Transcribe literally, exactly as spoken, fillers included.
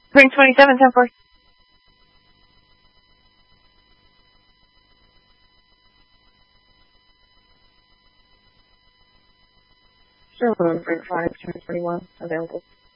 Ring twenty-seven, ten four. Sure, ring five, ten twenty-one, available.